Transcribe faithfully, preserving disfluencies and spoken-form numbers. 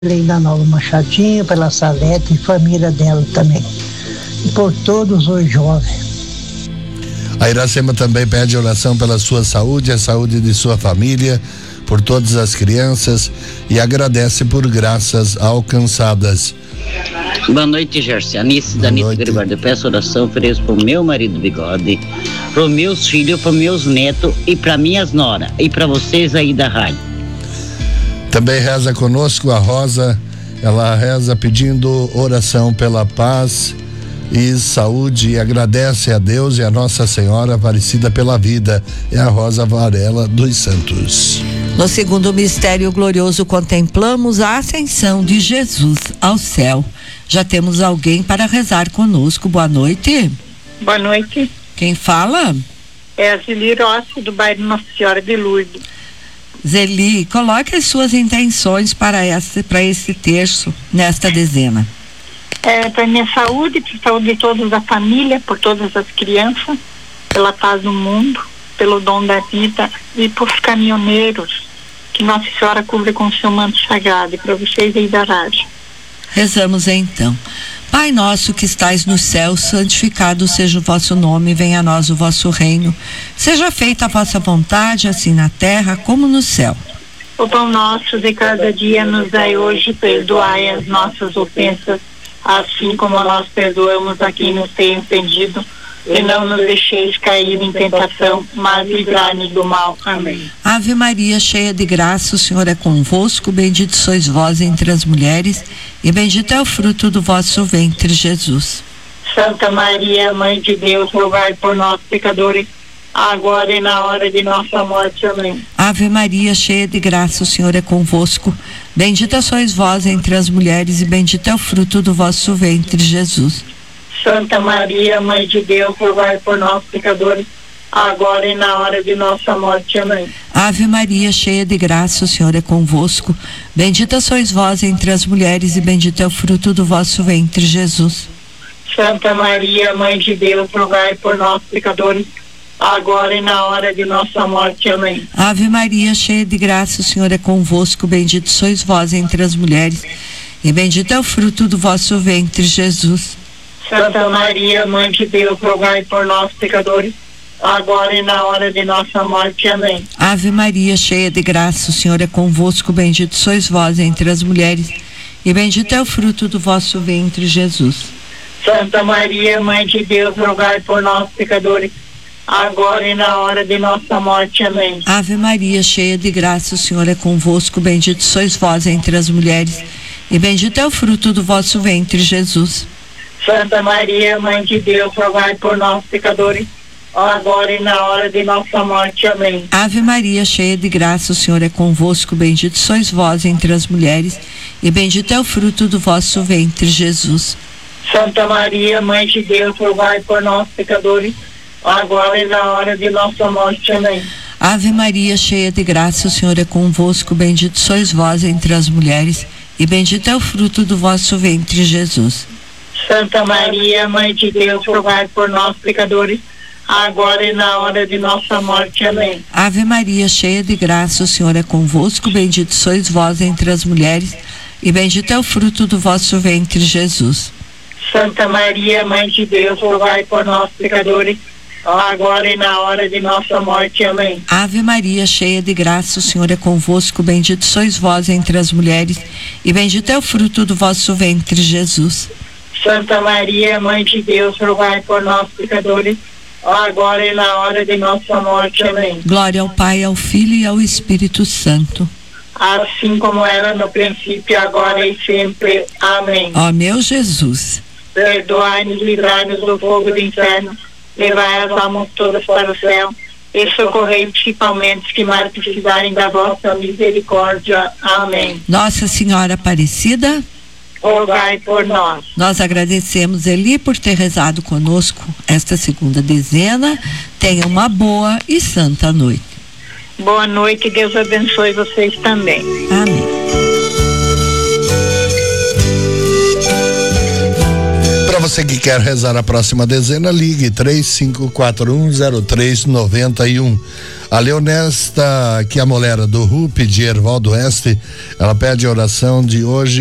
da Nova Machadinho, pela Salete e família dela também. E por todos os jovens. A Iracema também pede oração pela sua saúde, a saúde de sua família, por todas as crianças e agradece por graças alcançadas. Boa noite, Gersi. Anice, Danita Gregório. Eu peço oração, ofereço pro meu marido Bigode, pro meus filhos, pro meus netos e pra minhas noras e pra vocês aí da rádio. Também reza conosco a Rosa, ela reza pedindo oração pela paz e saúde e agradece a Deus e a Nossa Senhora Aparecida pela vida. É a Rosa Varela dos Santos. No segundo mistério glorioso contemplamos a ascensão de Jesus ao céu. Já temos alguém para rezar conosco. Boa noite. Boa noite. Quem fala? É a Zeli Rossi, do bairro Nossa Senhora de Lourdes. Zeli, coloque as suas intenções para esse, para esse terço, nesta dezena. É, para minha saúde, para a saúde de toda a família, por todas as crianças, pela paz do mundo, pelo dom da vida e por os caminhoneiros, que Nossa Senhora cubra com o seu manto sagrado, e para vocês aí da rádio. Rezamos então. Pai nosso que estais no céu, santificado seja o vosso nome, venha a nós o vosso reino. Seja feita a vossa vontade, assim na terra como no céu. O pão nosso de cada dia nos dai hoje, perdoai as nossas ofensas, assim como nós perdoamos a quem nos tem ofendido. E não nos deixeis cair em tentação, mas livrai-nos do mal. Amém. Ave Maria, cheia de graça, o Senhor é convosco, bendito sois vós entre as mulheres, e bendito é o fruto do vosso ventre, Jesus. Santa Maria, Mãe de Deus, rogai por nós, pecadores, agora e na hora de nossa morte. Amém. Ave Maria, cheia de graça, o Senhor é convosco, bendita sois vós entre as mulheres, e bendito é o fruto do vosso ventre, Jesus. Santa Maria, Mãe de Deus, rogai por nós, pecadores, agora e na hora de nossa morte. Amém. Ave Maria, cheia de graça, o Senhor é convosco, bendita sois vós entre as mulheres, e bendito é o fruto do vosso ventre, Jesus. Santa Maria, Mãe de Deus, rogai por nós, pecadores, agora e na hora de nossa morte. Amém. Ave Maria, cheia de graça, o Senhor é convosco, bendito sois vós entre as mulheres, e bendito é o fruto do vosso ventre, Jesus. Santa Maria, Mãe de Deus, rogai por nós, pecadores, agora e na hora de nossa morte. Amém. Ave Maria, cheia de graça, o Senhor é convosco, bendito sois vós entre as mulheres, e bendito é o fruto do vosso ventre, Jesus. Santa Maria, Mãe de Deus, rogai por nós, pecadores, agora e na hora de nossa morte. Amém. Ave Maria, cheia de graça, o Senhor é convosco, bendito sois vós entre as mulheres, e bendito é o fruto do vosso ventre, Jesus. Santa Maria, Mãe de Deus, rogai por nós, pecadores, agora e na hora de nossa morte. Amém. Ave Maria, cheia de graça, o Senhor é convosco, bendito sois vós entre as mulheres, e bendito é o fruto do vosso ventre, Jesus. Santa Maria, Mãe de Deus, rogai por nós, pecadores, agora e na hora de nossa morte. Amém. Ave Maria, cheia de graça, o Senhor é convosco, bendito sois vós entre as mulheres, e bendito é o fruto do vosso ventre, Jesus. Santa Maria, Mãe de Deus, rogai por nós, pecadores, agora e na hora de nossa morte. Amém. Ave Maria, cheia de graça, o Senhor é convosco, bendito sois vós entre as mulheres, e bendito é o fruto do vosso ventre, Jesus. Santa Maria, Mãe de Deus, rogai por nós, pecadores, agora e na hora de nossa morte. Amém. Ave Maria, cheia de graça, o Senhor é convosco, bendito sois vós entre as mulheres, e bendito é o fruto do vosso ventre, Jesus. Santa Maria, Mãe de Deus, rogai por nós, pecadores, agora e na hora de nossa morte. Amém. Glória ao Pai, ao Filho e ao Espírito Santo. Assim como era no princípio, agora e sempre. Amém. Ó meu Jesus, perdoai-nos, livrai-nos do fogo do inferno, levai as almas todas para o céu, e socorrei principalmente os que mais precisarem da vossa misericórdia. Amém. Nossa Senhora Aparecida, rogai por nós. Nós agradecemos, Eli, por ter rezado conosco esta segunda dezena. Tenha uma boa e santa noite. Boa noite, Deus abençoe vocês também. Amém. Para você você que quer rezar a próxima dezena, ligue três cinco quatro um zero três nove um. A Leonesta, que é a mulher do R U P de Ervaldo Oeste, ela pede a oração de hoje